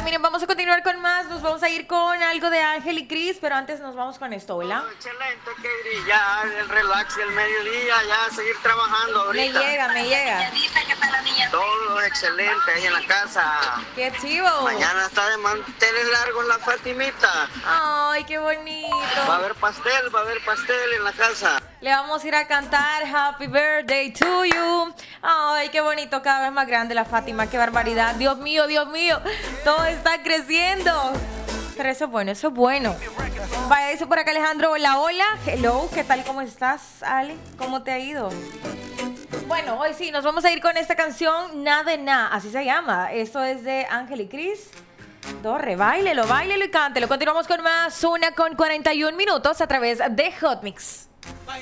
miren, vamos a continuar con más. Nos vamos a ir con algo de Ángel y Cris, pero antes nos vamos con esto, ¿verdad? Excelente, Keiri, ya el relax del mediodía, ya seguir trabajando ahorita. Me llega. Todo excelente ahí en la casa. ¡Qué chivo! Mañana está de manteles largos la Fatimita. ¡Ay, qué bonito! Va a haber pastel en la casa. Le vamos a ir a cantar Happy Birthday to you. ¡Ay, qué bonito! Cada vez más grande la Fátima. ¡Qué barbaridad! Dios mío, Dios mío. Todo está creciendo. Pero eso es bueno, eso es bueno. Vaya, dice por acá Alejandro, hola, hola. Hello, ¿qué tal? ¿Cómo estás, Ale? ¿Cómo te ha ido? Bueno, hoy sí, nos vamos a ir con esta canción, Nada de Nada, así se llama. Esto es de Ángel y Cris. Torre, báilelo y cántelo. Continuamos con más, 1:41 a través de Hot Mix.